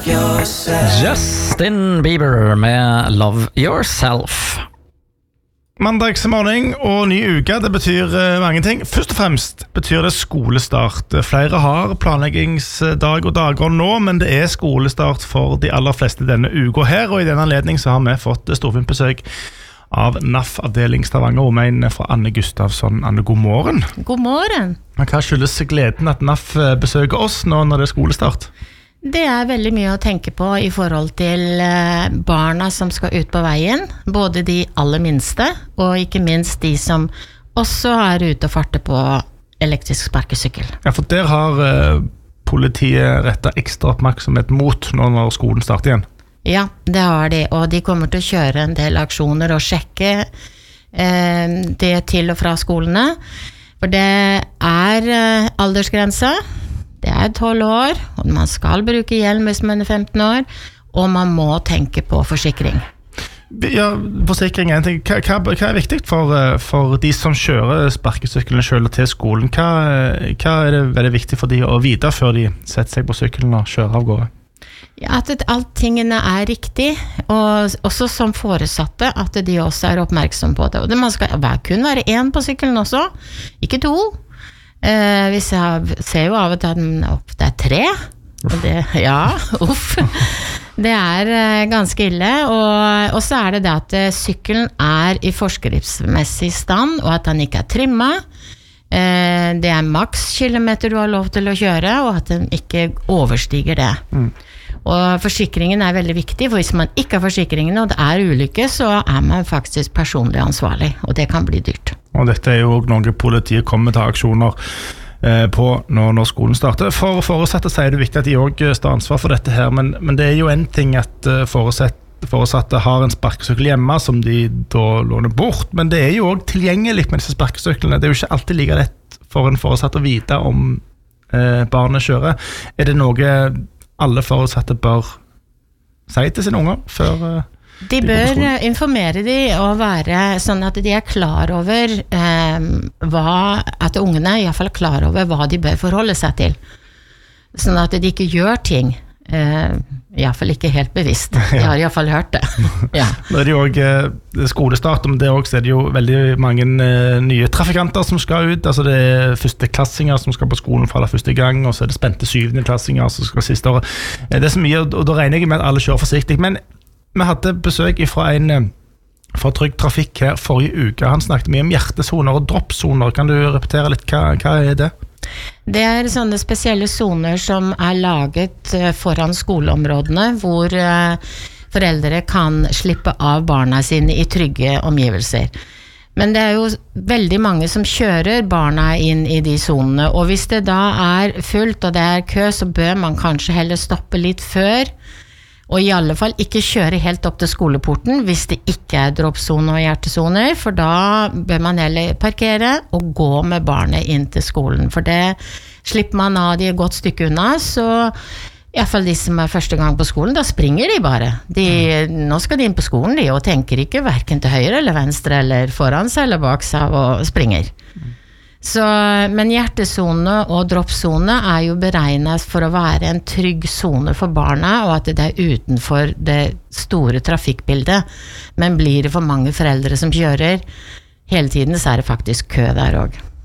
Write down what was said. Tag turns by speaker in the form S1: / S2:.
S1: Justin Bieber med Love Yourself.
S2: Mandagsmorgen og ny uke, det betyr mange ting. Først og fremst betyr det skolestart. Flere har planleggingsdag og dager nå, men det er skolestart for de aller fleste denne uka her, og i denne anledning så har vi fått storfint besøk av NAF-avdeling Stavanger Omegn fra Anne Gustavsson. Anne, god morgen.
S3: God morgen.
S2: Men hva skyldes gleden at NAF besøker oss nå når det er skolestart?
S3: Det er veldig mye å tenke på i forhold til barna som skal ut på veien, både de aller minste, og ikke minst de som også er ute og farter på elektrisk sparkesykkel.
S2: Ja, for der har politiet rettet ekstra oppmerksomhet mot nå når skolen starter igjen.
S3: Ja, det har de, og de kommer til å kjøre en del aksjoner og sjekke det til og fra skolene, for det er aldersgrense. Det er 12 år, og man skal bruke hjelm hvis man er 15 år, og man må tenke på forsikring.
S2: Ja, forsikring er en ting. Hva er viktig for de som kjører sparkesykkelen selv til skolen? Hva er det veldig viktig for de å vite før de setter seg på sykkelen og kjører av gårde?
S3: Ja, at alt tingene er riktig, og også som foresatte, at de også er oppmerksom på det. Og man skal kun være en på sykkelen også, ikke to. Vi ser jo av og til at det er 3 og det, ja, uff det er ganske ille og så er det at sykkelen er i forskriftsmessig stand og at den ikke er trimmet det er maks kilometer du har lov til å kjøre og at den ikke overstiger det og forsikringen er veldig viktig for hvis man ikke har forsikringen og det er ulykke så er man faktisk personlig ansvarlig og det kan bli dyrt.
S2: Og dette er jo noe politiet kommer til aksjoner på når skolen starter. For foresatte så er det viktig at de også står ansvar for dette her, men det er jo en ting at foresatte har en sparkesykkel hjemme som de da låner bort, men det er jo også tilgjengelig med disse sparkesyklene. Det er jo ikke alltid like lett for en foresatt å vite om barnet kjører. Er det noe alle foresatte bør si til sine unger før...
S3: De bør informere de og være sånn at de er klar over at ungene i hvert fall er klar over hva de bør forholde seg til. Sånn at de ikke gjør ting, i hvert fall ikke helt bevisst. Jeg har i hvert fall hørt det. Ja.
S2: Nå er det jo også skolestart, men det også er det jo veldig mange nye trafikanter som skal ut. Altså det er førsteklassinger som skal på skolen for aller første gang, og så er det spente 7. klassinger som skal siste året. Det er så mye, og da regner jeg med at alle kjører forsiktig, men vi hadde besøk fra en fra Trygg Trafikk her forrige uke. Han snakket mye om hjertesoner og droppsoner. Kan du repetere litt? Hva er det?
S3: Det er sånne spesielle zoner som er laget foran skoleområdene, hvor foreldre kan slippe av barna sine i trygge omgivelser. Men det er jo veldig mange som kjører barna inn i de zonene, og hvis det da er fullt og det er kø, så bør man kanskje heller stoppe litt før, og i alle fall ikke kjøre helt opp til skoleporten hvis det ikke er droppzone og hjertesoner, for da bør man heller parkere og gå med barnet inn til skolen, for det slipper man av de et godt stykke unna, så i hvert fall de som er første gang på skolen, da springer de bare. Nå skal de inn på skolen de, og tenker ikke hverken til høyre eller venstre, eller foran seg eller bak seg, og springer. Så, men hjertesone og droppzone er jo beregnet for å være en trygg zone for barna, og at det er utenfor det store trafikkbildet. Men blir det for mange foreldre som kjører hele tiden, så er det faktisk kø der også.